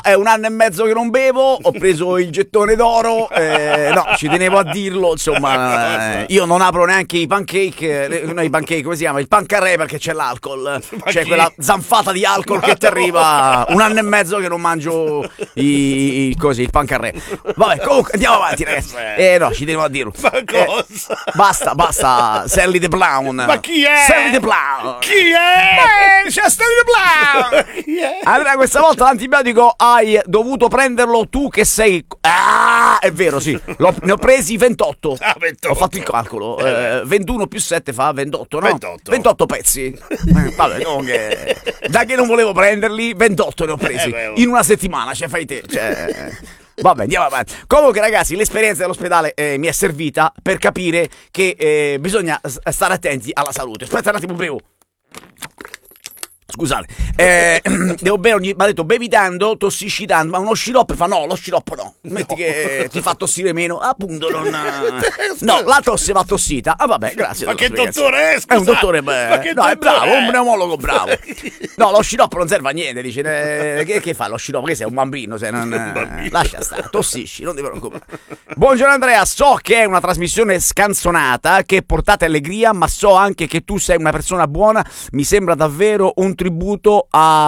È un anno e mezzo che non bevo, ho preso il gettone d'oro, no, ci tenevo a dirlo, insomma, io non apro neanche i pancake, no, i pancake, come si chiama? Il pancarré, perché c'è l'alcol, c'è quella zanfata di alcol che ti arriva. Un anno e mezzo che non mangio il pancarré. Vabbè, comunque andiamo avanti, ragazzi. No, ci tenevo a dirlo. Ma cosa? Basta, Sally the Clown. Ma chi è? Sally the Clown. Chi è? C'è Sally the Clown. Chi è? Allora, questa volta l'antibiotico hai dovuto prenderlo tu che sei... Ah, è vero, sì. Ne ho presi 28. Ah, 28. Ho fatto il calcolo. 21 più 7 fa 28, no? 28. Pezzi. Vabbè, comunque... Da che non volevo prenderli, 28 ne ho presi. In una settimana, cioè fai te. Vabbè, andiamo avanti. Comunque, ragazzi, l'esperienza dell'ospedale mi è servita per capire che bisogna stare attenti alla salute. Aspetta un attimo, bevo. Scusate, devo bere mi ha detto bevi tanto, tossisci tanto, ma uno sciroppo fa no, lo sciroppo no. Metti che ti fa tossire meno, appunto non... No, la tosse va tossita. Ah vabbè, grazie. Ma che dottore è? Scusa. È un dottore, no, è bravo, un pneumologo bravo. No, lo sciroppo non serve a niente, dice, che fa lo sciroppo? Che sei un bambino, se non... Lascia stare, tossisci, non ti preoccupare. Buongiorno Andrea, so che è una trasmissione scanzonata, che portate allegria, ma so anche che tu sei una persona buona, mi sembra davvero un tributo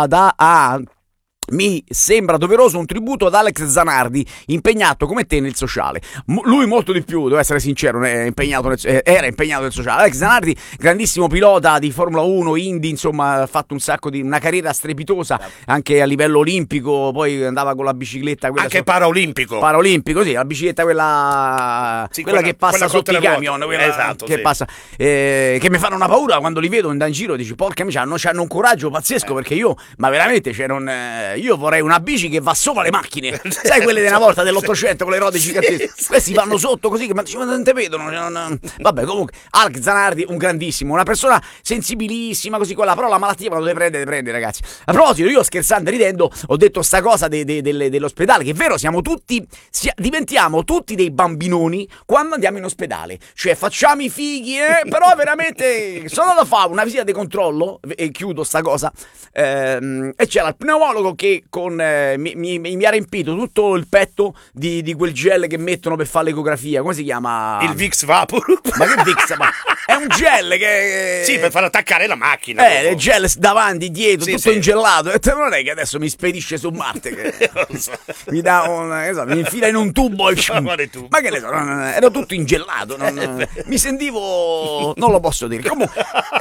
mi sembra doveroso un tributo ad Alex Zanardi, impegnato come te nel sociale. Lui molto di più, devo essere sincero, era impegnato nel sociale. Alex Zanardi, grandissimo pilota di Formula 1, Indy, insomma, ha fatto una carriera strepitosa anche a livello olimpico, poi andava con la bicicletta quella anche paraolimpico, sì, la bicicletta quella che passa sotto i camion, esatto, che passa, che mi fanno una paura quando li vedo in giro, dici porca miseria, c'hanno un coraggio pazzesco, perché ma veramente io vorrei una bici che va sopra le macchine, sai, quelle di una volta dell'800 con le rode gigantesche, questi vanno sotto così che non te vedono. Vabbè, comunque Alex Zanardi, un grandissimo, una persona sensibilissima così quella, però la malattia quando te prende, ragazzi. A proposito, io scherzando e ridendo ho detto sta cosa dell'ospedale, che è vero, diventiamo tutti dei bambinoni quando andiamo in ospedale, cioè facciamo i fighi, però veramente sono andato a fare una visita di controllo e chiudo sta cosa, e c'era il pneumologo che mi ha riempito tutto il petto di quel gel che mettono per fare l'ecografia. Come si chiama? Il Vicks Vapor. Ma che Vicks? È un gel che... Sì, per far attaccare la macchina. Il gel davanti, dietro, tutto ingellato. E non è che adesso mi spedisce su Marte. Che mi dà mi infila in un tubo. Ma che ne so, ero tutto ingellato. Mi sentivo... Non lo posso dire. Comunque...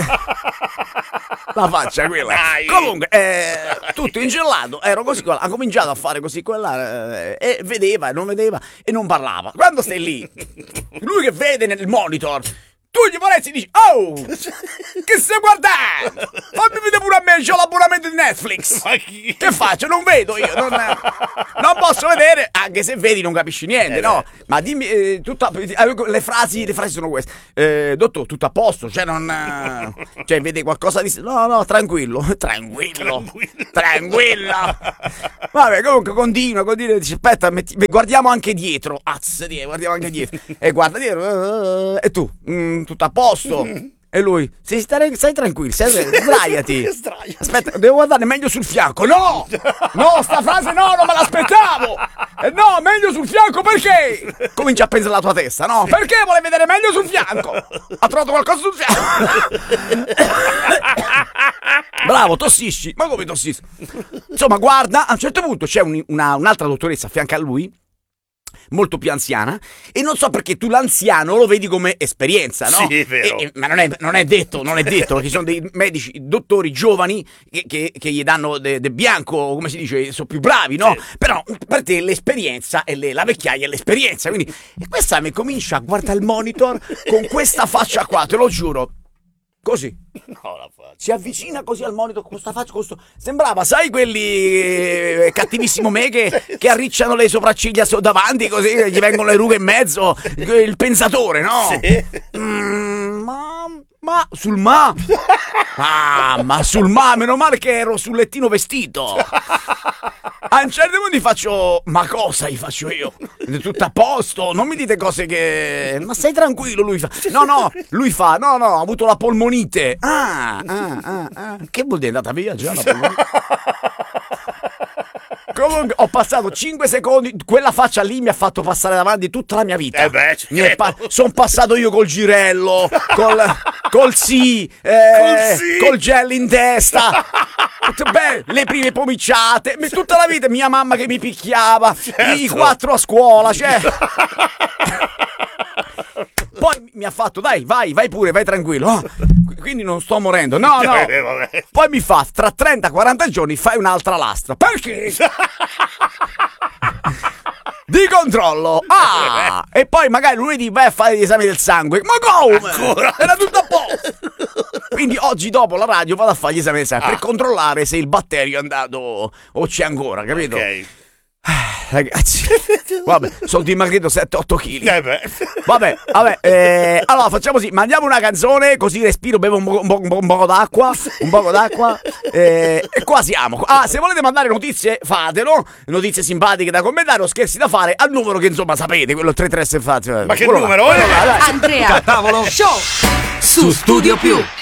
La faccia quella. Comunque, tutto ingelato, ero così, ha cominciato a fare così quella, e vedeva e non vedeva e non parlava. Quando stai lì, lui che vede nel monitor, tu gli vorresti dici, oh, che stai guardando? Fammi vedere pure a me, c'ho l'abbonamento di Netflix. Che faccio? Non vedo io, non posso vedere, anche se vedi non capisci niente, no? Ma dimmi, le frasi sono queste. Dottor, tutto a posto, cioè vede qualcosa di... No, tranquillo. Vabbè, comunque continua, dice, aspetta, guardiamo anche dietro. Guardiamo anche dietro. E guarda dietro, e tu, tutto a posto. E lui, stai tranquillo, sdraiati. Aspetta, devo guardare meglio sul fianco. No, sta frase no, non me l'aspettavo. No, meglio sul fianco perché? Comincia a pensare alla tua testa, no? Perché vuole vedere meglio sul fianco? Ha trovato qualcosa sul fianco? Bravo, tossisci. Ma come tossisci? Insomma, guarda, a un certo punto c'è un'altra dottoressa a fianco a lui, molto più anziana, e non so perché tu l'anziano lo vedi come esperienza, no? Sì, è vero. Ma non è detto, perché ci sono dei medici, dottori giovani che gli danno del bianco, come si dice, sono più bravi, no? Sì. Però per te l'esperienza è la vecchiaia è l'esperienza, quindi e questa mi comincia a guardare il monitor con questa faccia qua, te lo giuro. Così. No, la faccia. Si avvicina così al monitor con questa faccia, sembrava, sai, quelli cattivissimo me che arricciano le sopracciglia davanti, così gli vengono le rughe in mezzo, il pensatore, no? Sì. Ma sul ma meno male che ero sul lettino vestito. A un certo punto gli faccio, ma cosa gli faccio io? Tutto a posto, non mi dite cose che... Ma stai tranquillo, lui fa. No, ha avuto la polmonite. Che vuol dire, è andata via già la polmonite? Comunque ho passato 5 secondi, quella faccia lì mi ha fatto passare davanti tutta la mia vita. Sono passato io col girello, col col gel in testa. Beh, le prime pomiciate, tutta la vita, mia mamma che mi picchiava, i 4 a scuola, cioè. Poi mi ha fatto, dai, vai pure, vai tranquillo. Oh, quindi non sto morendo. No. Poi mi fa, tra 30-40 giorni fai un'altra lastra. Perché? Di controllo. E poi magari lunedì vai a fare gli esami del sangue. Ma come? Ancora? Era tutto a posto. Quindi oggi dopo la radio vado a fare gli esami del sangue per controllare se il batterio è andato o c'è ancora, capito? Ok. Ragazzi, vabbè, sono dimagrito 7-8 kg. Vabbè, allora facciamo così, mandiamo una canzone così respiro, bevo un poco d'acqua, e qua siamo. Se volete mandare notizie fatelo, notizie simpatiche da commentare o scherzi da fare al numero che insomma sapete, quello 33 fate. Ma che numero? Andrea Tavolo Show su Studio Più.